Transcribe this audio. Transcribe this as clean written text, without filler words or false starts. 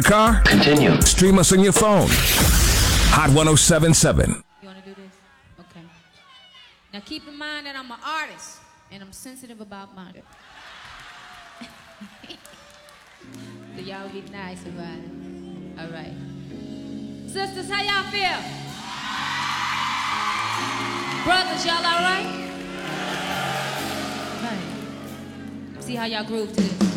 Car? Continue. Stream us on your phone. Hot 1077. You want to do this? Okay. Now keep in mind that I'm an artist and I'm sensitive about murder. So y'all be nice about it. All right. Sisters, how y'all feel? Brothers, y'all all right? All right. See how y'all groove to this.